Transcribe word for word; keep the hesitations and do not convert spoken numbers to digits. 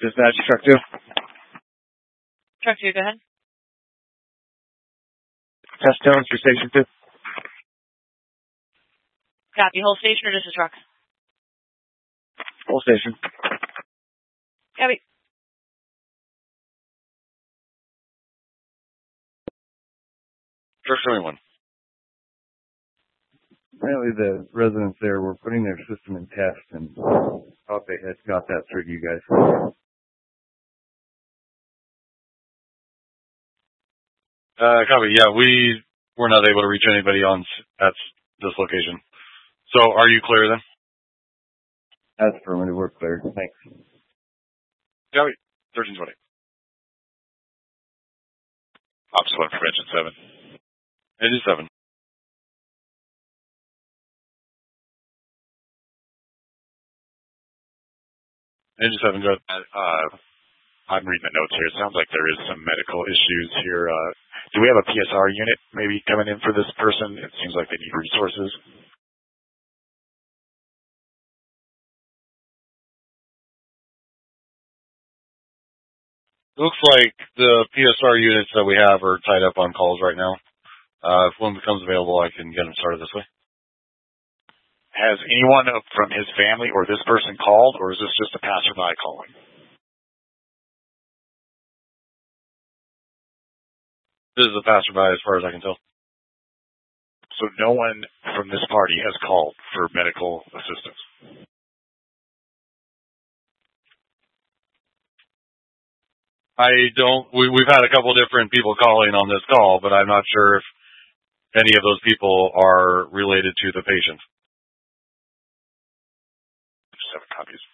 Dispatch, truck two. Truck two, go ahead. Test tones for station two. Copy. Whole station or just a truck? Whole station. Copy. Truck twenty-one. Apparently the residents there were putting their system in test and thought they had got that through to you guys. Uh, copy. Yeah, we were not able to reach anybody on at this location. So, are you clear then? That's affirmative. We're clear. Thanks. Copy. thirteen twenty. Ops one for engine seven. Engine seven. Engine seven, go ahead. Uh, I'm reading the notes here. It sounds like there is some medical issues here. Uh, do we have a P S R unit maybe coming in for this person? It seems like they need resources. Looks like the P S R units that we have are tied up on calls right now. Uh, if one becomes available, I can get them started this way. Has anyone from his family or this person called, or is this just a passerby calling? This is a passerby as far as I can tell. So no one from this party has called for medical assistance? I don't, we, we've had a couple different people calling on this call, but I'm not sure if any of those people are related to the patient. Seven copies.